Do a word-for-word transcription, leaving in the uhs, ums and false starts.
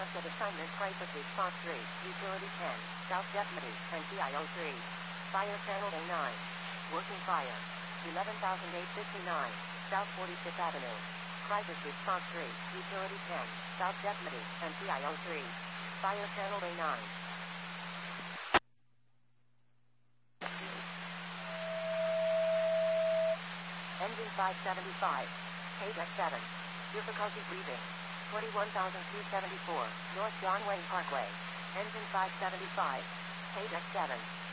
Asset Assignment Crisis Response three, Utility ten, South Deputy, and P I O three. Fire Channel A nine. Working fire. eleven thousand eight hundred fifty-nine, South forty-fifth Avenue. Crisis Response three, Utility ten, South Deputy, and P I O three. Fire Channel A nine. Engine five seventy-five. Page X seven. Difficulty breathing. twenty-one thousand two hundred seventy-four, North John Wayne Parkway. Engine five seventy-five. Page X seven.